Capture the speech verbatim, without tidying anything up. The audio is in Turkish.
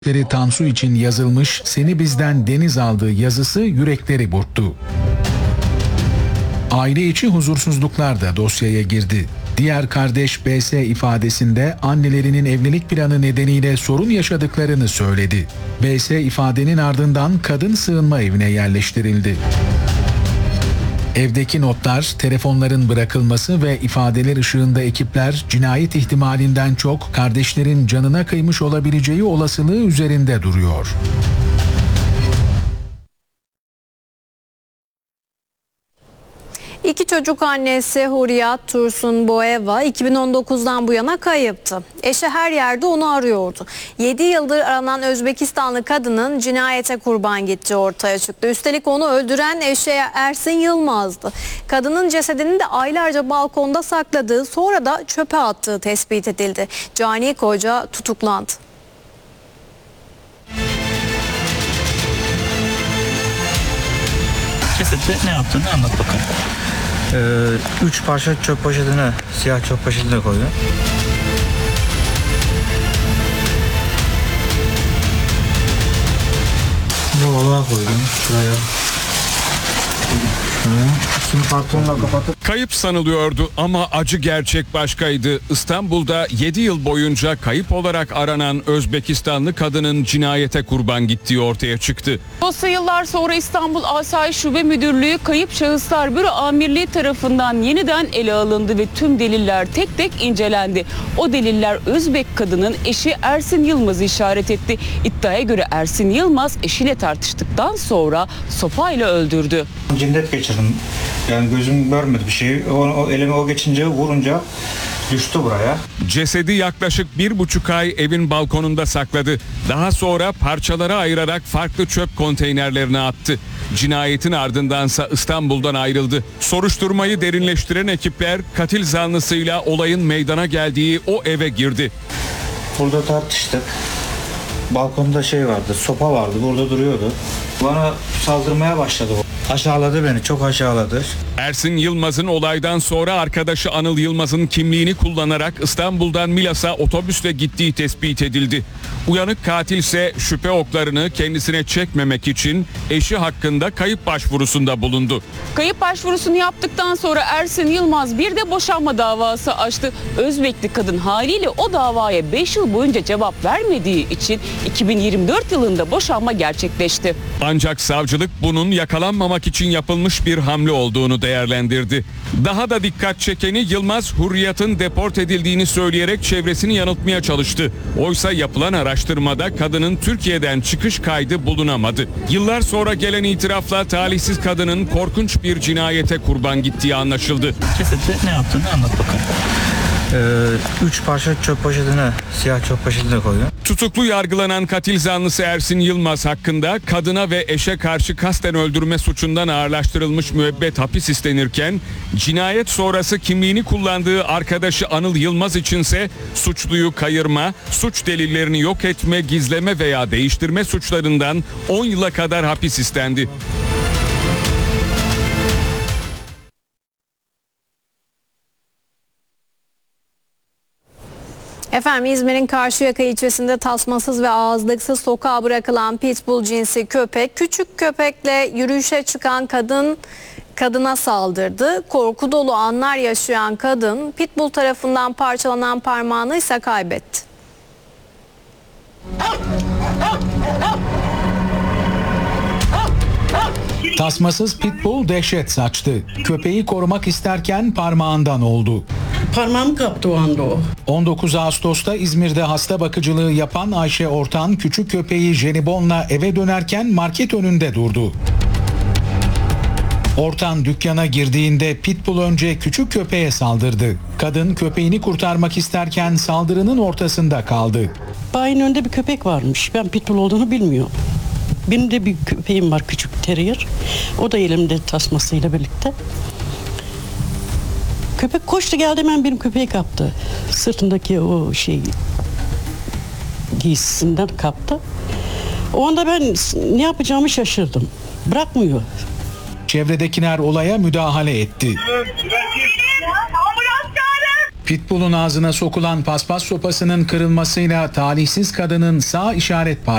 Tansu için yazılmış "Seni bizden deniz aldı" yazısı yürekleri burktu. Aile içi huzursuzluklar da dosyaya girdi. Diğer kardeş B S ifadesinde annelerinin evlilik planı nedeniyle sorun yaşadıklarını söyledi. B S ifadenin ardından kadın sığınma evine yerleştirildi. Evdeki notlar, telefonların bırakılması ve ifadeler ışığında ekipler cinayet ihtimalinden çok kardeşlerin canına kıymış olabileceği olasılığı üzerinde duruyor. İki çocuk annesi Hurriyat Tursunboyeva iki bin on dokuzdan bu yana kayıptı. Eşi her yerde onu arıyordu. yedi yıldır aranan Özbekistanlı kadının cinayete kurban gittiği ortaya çıktı. Üstelik onu öldüren eşi Ersin Yılmaz'dı. Kadının cesedini de aylarca balkonda sakladığı, sonra da çöpe attığı tespit edildi. Cani koca tutuklandı. Cesedi ne yaptığını anlat bakalım. Ee, üç parça çöp poşetine, siyah çöp poşetine koydum. Yola koydum şuraya. Şimdi kartonla kapatıp... Kayıp sanılıyordu ama acı gerçek başkaydı. İstanbul'da yedi yıl boyunca kayıp olarak aranan Özbekistanlı kadının cinayete kurban gittiği ortaya çıktı. Dosya yıllar sonra İstanbul Asayiş Şube Müdürlüğü Kayıp Şahıslar Büro Amirliği tarafından yeniden ele alındı ve tüm deliller tek tek incelendi. O deliller Özbek kadının eşi Ersin Yılmaz'ı işaret etti. İddiaya göre Ersin Yılmaz eşiyle tartıştıktan sonra sopayla öldürdü. Cinnet geçirdim. Yani gözüm görmedi bir şeyi. O, o elime o geçince vurunca düştü buraya. Cesedi yaklaşık bir buçuk ay evin balkonunda sakladı. Daha sonra parçalara ayırarak farklı çöp konteynerlerine attı. Cinayetin ardındansa İstanbul'dan ayrıldı. Soruşturmayı derinleştiren ekipler katil zanlısıyla olayın meydana geldiği o eve girdi. Burada tartıştık. Balkonda şey vardı, sopa vardı, burada duruyordu. Bana saldırmaya başladı. Aşağıladı beni, çok aşağıladı. Ersin Yılmaz'ın olaydan sonra arkadaşı Anıl Yılmaz'ın kimliğini kullanarak İstanbul'dan Milas'a otobüsle gittiği tespit edildi. Uyanık katil ise şüphe oklarını kendisine çekmemek için eşi hakkında kayıp başvurusunda bulundu. Kayıp başvurusunu yaptıktan sonra Ersin Yılmaz bir de boşanma davası açtı. Özbekli kadın haliyle o davaya beş yıl boyunca cevap vermediği için iki bin yirmi dört yılında boşanma gerçekleşti. Ancak savcılık bunun yakalanmamak için yapılmış bir hamle olduğunu değerlendirdi. Daha da dikkat çekeni Yılmaz, Hurriyat'ın deport edildiğini söyleyerek çevresini yanıltmaya çalıştı. Oysa yapılan araştırmada kadının Türkiye'den çıkış kaydı bulunamadı. Yıllar sonra gelen itirafla talihsiz kadının korkunç bir cinayete kurban gittiği anlaşıldı. Cesedi ne yaptığını anlat bakalım. Ee, üç parça çöp poşetine, siyah çöp poşetine koydum. Tutuklu yargılanan katil zanlısı Ersin Yılmaz hakkında kadına ve eşe karşı kasten öldürme suçundan ağırlaştırılmış müebbet hapis istenirken, cinayet sonrası kimliğini kullandığı arkadaşı Anıl Yılmaz içinse suçluyu kayırma, suç delillerini yok etme, gizleme veya değiştirme suçlarından on yıla kadar hapis istendi. Efendim, İzmir'in Karşıyaka ilçesinde tasmasız ve ağızlıksız sokağa bırakılan pitbull cinsi köpek, küçük köpekle yürüyüşe çıkan kadın kadına saldırdı. Korku dolu anlar yaşayan kadın pitbull tarafından parçalanan parmağını ise kaybetti. Tasmasız pitbull dehşet saçtı. Köpeği korumak isterken parmağından oldu. Parmağım kaptı o anda o. on dokuz Ağustos'ta İzmir'de hasta bakıcılığı yapan Ayşe Ortan küçük köpeği Jelibon'la eve dönerken market önünde durdu. Ortan dükkana girdiğinde pitbull önce küçük köpeğe saldırdı. Kadın köpeğini kurtarmak isterken saldırının ortasında kaldı. Bayin önünde bir köpek varmış. Ben pitbull olduğunu bilmiyorum. Benim de bir köpeğim var, küçük terrier. O da elimde tasmasıyla birlikte. Köpek koştu geldi, hemen benim köpeği kaptı. Sırtındaki o şey giysisinden kaptı. O anda ben ne yapacağımı şaşırdım. Bırakmıyor. Çevredekiler olaya müdahale etti. Pitbull'un ağzına sokulan paspas sopasının kırılmasıyla talihsiz kadının sağ işaret parmağını